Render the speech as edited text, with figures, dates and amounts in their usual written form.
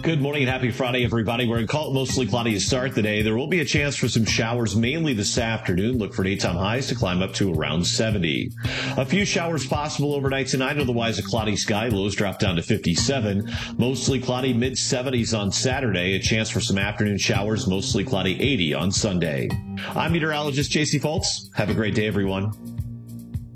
Good morning and happy Friday, everybody. We're going to call it mostly cloudy to start the day. There will be a chance for some showers mainly this afternoon. Look for daytime highs to climb up to around 70. A few showers possible overnight tonight, otherwise a cloudy sky. Lows drop down to 57. Mostly cloudy, mid-70s on Saturday. A chance for some afternoon showers, mostly cloudy, 80 on Sunday. I'm meteorologist JC Foltz. Have a great day, everyone.